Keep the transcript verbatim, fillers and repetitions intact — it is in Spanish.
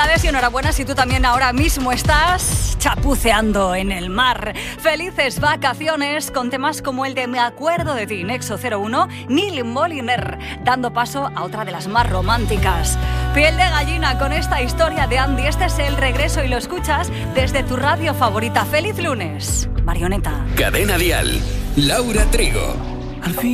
Felicidades y enhorabuena si tú también ahora mismo estás chapuceando en el mar. Felices vacaciones con temas como el de Me acuerdo de ti, Nexo cero uno, Neil Moliner, dando paso a otra de las más románticas. Piel de gallina con esta historia de Andy. Este es el regreso y lo escuchas desde tu radio favorita. ¡Feliz lunes! Marioneta. Cadena Dial. Laura Trigo. Al fin.